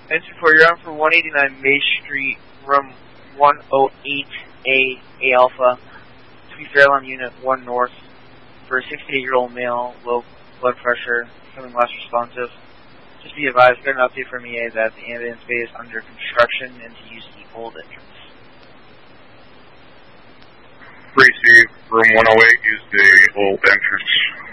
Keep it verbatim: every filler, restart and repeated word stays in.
Engine four, you're on for one eighty-nine May Street, room one oh eight A, A Alpha, Tweed Fairlawn Unit one North, for a sixty-eight-year-old male, low blood pressure, becoming less responsive. Just be advised, got an update from E A that the ambulance bay is under construction and to use the old entrance. Receive, room one oh eight, use the old entrance.